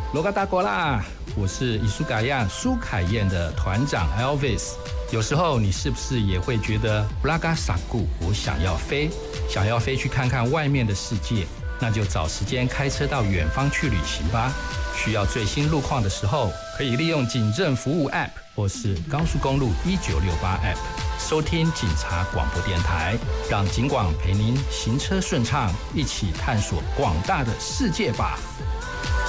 罗嘎达国啦，我是伊苏嘎亚苏凯燕的团长 Elvis。有时候你是不是也会觉得布拉嘎萨固，我想要飞去看看外面的世界？那就找时间开车到远方去旅行吧。需要最新路况的时候，可以利用警政服务 App 或是高速公路1968 App 收听警察广播电台，让警广陪您行车顺畅，一起探索广大的世界吧。